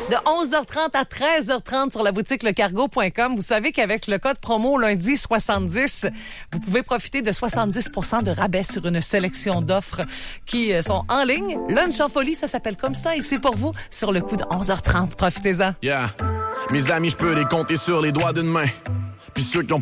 De 11h30 à 13h30 sur la boutique lecargo.com. Vous savez qu'avec le code promo lundi 70, vous pouvez profiter de 70% de rabais sur une sélection d'offres qui sont en ligne. Lunch en folie, ça s'appelle comme ça et c'est pour vous sur le coup de 11h30. Profitez-en. Yeah. Mes amis, je peux les compter sur les doigts d'une main. Puis ceux qui ont